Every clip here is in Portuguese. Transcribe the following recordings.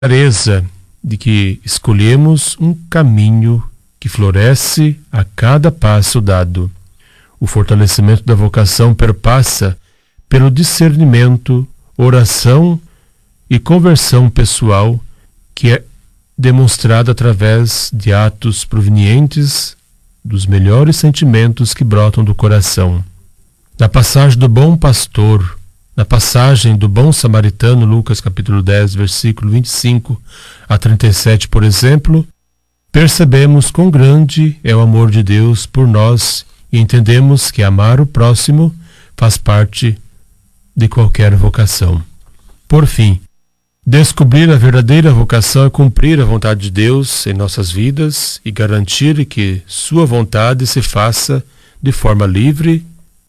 clareza de que escolhemos um caminho que floresce a cada passo dado. O fortalecimento da vocação perpassa pelo discernimento, oração e conversão pessoal, que é demonstrada através de atos provenientes dos melhores sentimentos que brotam do coração. Na passagem do bom pastor, na passagem do bom samaritano, Lucas capítulo 10, versículo 25 a 37, por exemplo, percebemos quão grande é o amor de Deus por nós e entendemos que amar o próximo faz parte de qualquer vocação. Por fim, descobrir a verdadeira vocação é cumprir a vontade de Deus em nossas vidas e garantir que sua vontade se faça de forma livre,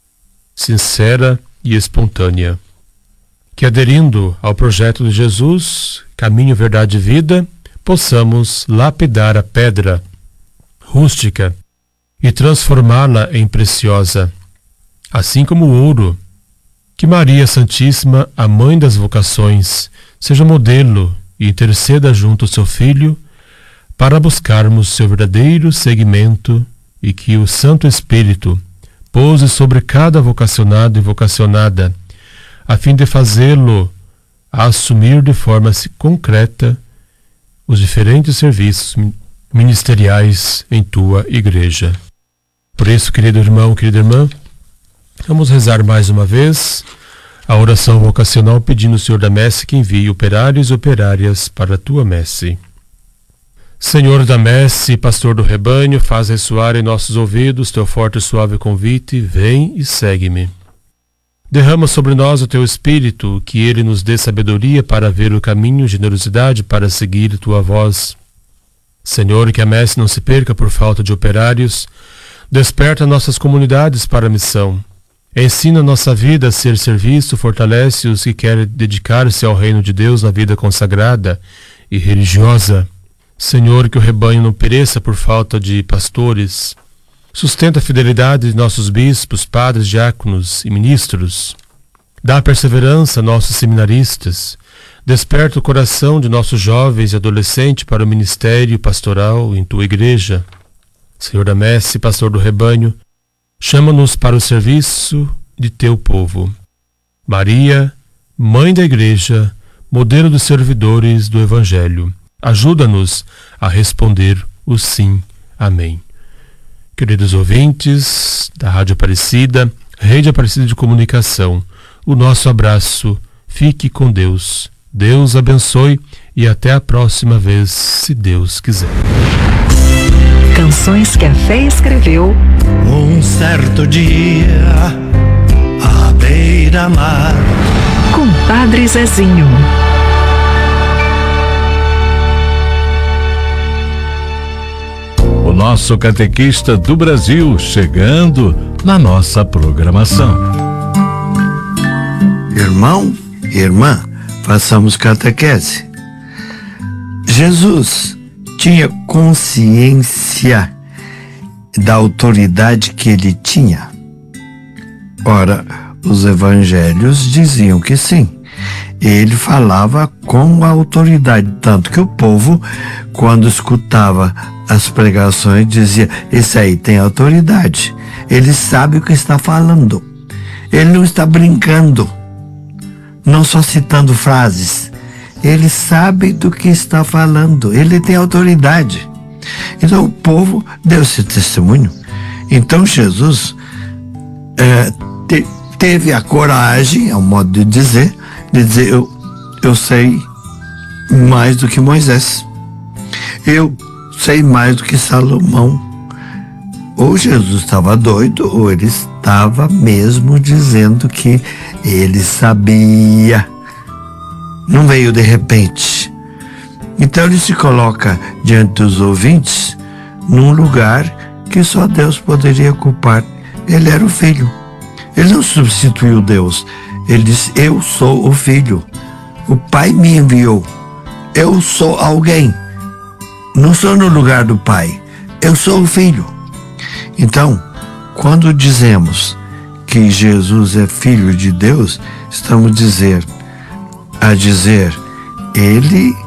sincera e espontânea. Que aderindo ao projeto de Jesus, Caminho, Verdade e Vida, possamos lapidar a pedra rústica e transformá-la em preciosa, assim como o ouro. Que Maria Santíssima, a Mãe das Vocações, seja modelo e interceda junto ao seu Filho para buscarmos seu verdadeiro seguimento e que o Santo Espírito pouse sobre cada vocacionado e vocacionada, a fim de fazê-lo a assumir de forma concreta os diferentes serviços ministeriais em tua igreja. Por isso, querido irmão, querida irmã, vamos rezar mais uma vez a oração vocacional pedindo ao Senhor da Messe que envie operários e operárias para a tua messe. Senhor da Messe, pastor do rebanho, faz ressoar em nossos ouvidos teu forte e suave convite, vem e segue-me. Derrama sobre nós o teu Espírito, que ele nos dê sabedoria para ver o caminho, generosidade para seguir tua voz. Senhor, que a messe não se perca por falta de operários, desperta nossas comunidades para a missão. Ensina nossa vida a ser serviço, fortalece os que querem dedicar-se ao reino de Deus na vida consagrada e religiosa. Senhor, que o rebanho não pereça por falta de pastores. Sustenta a fidelidade de nossos bispos, padres, diáconos e ministros. Dá perseverança a nossos seminaristas. Desperta o coração de nossos jovens e adolescentes para o ministério pastoral em tua igreja. Senhor da Messe, pastor do rebanho, chama-nos para o serviço de teu povo. Maria, Mãe da Igreja, modelo dos servidores do Evangelho, ajuda-nos a responder o sim. Amém. Queridos ouvintes da Rádio Aparecida, Rede Aparecida de Comunicação, o nosso abraço, fique com Deus. Deus abençoe e até a próxima vez, se Deus quiser. Canções que a fé escreveu. Um certo dia, à beira-mar, Com Padre Zezinho. O nosso catequista do Brasil chegando na nossa programação. irmão e irmã, façamos catequese. Jesus tinha consciência da autoridade que ele tinha. Ora, os evangelhos diziam que sim. Ele falava com autoridade, tanto que o povo, quando escutava as pregações, dizia: esse aí tem autoridade, ele sabe o que está falando, ele não está brincando, não só citando frases, ele sabe do que está falando, ele tem autoridade. Então o povo deu esse testemunho. Então Jesus teve a coragem, é um modo de dizer eu sei mais do que Moisés, eu sei mais do que Salomão. Ou Jesus estava doido, ou ele estava mesmo dizendo que ele sabia. Não veio de repente. Então ele se coloca diante dos ouvintes num lugar que só Deus poderia ocupar. Ele era o Filho. Ele não substituiu Deus. Ele disse: eu sou o Filho. O Pai me enviou. Eu sou alguém. Não sou no lugar do Pai. Eu sou o Filho. Então, quando dizemos que Jesus é Filho de Deus, estamos a dizer, ele